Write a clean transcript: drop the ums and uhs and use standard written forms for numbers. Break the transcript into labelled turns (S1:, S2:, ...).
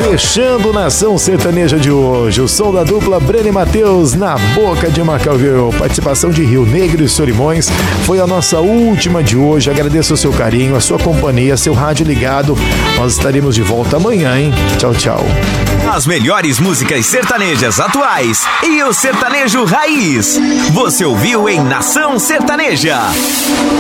S1: Fechando Nação Sertaneja de hoje, o som da dupla Breno e Matheus na boca de Macaueu. Participação de Rio Negro e Solimões foi a nossa última de hoje. Agradeço o seu carinho, a sua companhia, seu rádio ligado. Nós estaremos de volta amanhã, hein? Tchau, tchau.
S2: As melhores músicas sertanejas atuais e o sertanejo raiz. Você ouviu em Nação Sertaneja.